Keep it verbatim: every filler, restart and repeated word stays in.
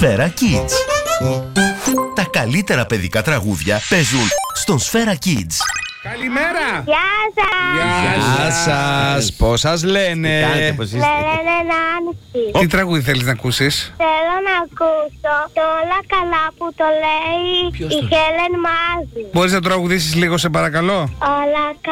Σφαίρα Kids. Τα καλύτερα παιδικά τραγούδια παίζουν στον Σφαίρα Kids. Καλημέρα! Γεια σας! Γεια σας! Πώς σας λένε? Κάνετε, πώς είστε? Λένε Νάνση. Τι τραγούδι θέλεις να ακούσεις? Θέλω να ακούσω το όλα καλά που το λέει η Χέλεν Μάζη. Μπορείς να τραγουδήσεις λίγο σε παρακαλώ? Όλα